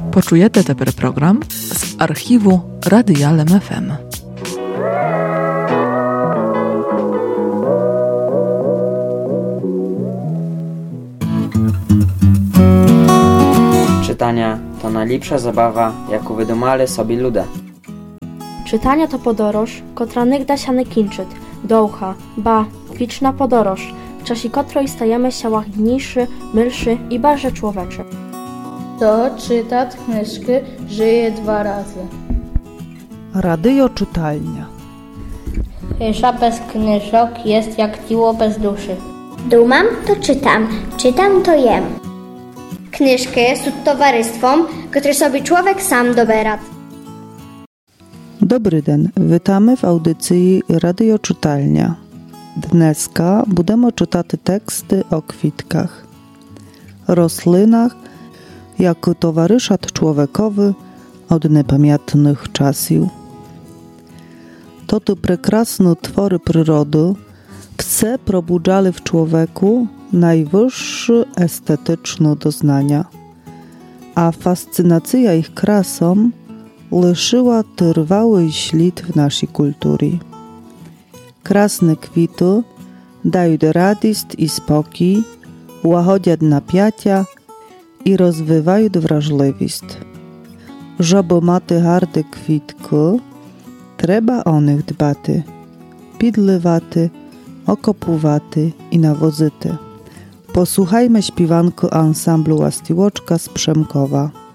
Почуєте тепер програм з архіву Радія LMFM. Czytania to najlepsza zabawa, jaką wydumali sobie ludzie. Czytania to podoroż, kotra nigda się nie kończy, dołcha, ba, wieczna podoroż, w czasie której stajemy się łagodniejszy, milszy i bardziej człowieczy. To czytać knyżki żyje 2 razy. Radio czytalnia. Chysza bez knyżok jest jak ciło bez duszy. Dumam to czytam, czytam to jem. Knyżki są towarzystwom, które sobie człowiek sam dobera. Dobry den, witamy w audycji Radio Czytalnia. Dneska budemy czytać teksty o kwitkach, roślinach, jako towarzysat człowiekowy od niepamiętnych czasów. To te prekrasne twory przyrody wse probudzali w człowieku najwyższe estetyczne doznania, a fascynacja ich krasą leszyła trwały ślad w naszej kulturze. Krasne kwity dają radość i spokój, łagodzą napięcia i rozwijają wrażliwość. Żeby mieć harde kwitki, trzeba o nich dbać, pidlywać, okopować i nawozyć. Posłuchajmy śpiewanku ansamblu Łastiłoczka z Przemkowa.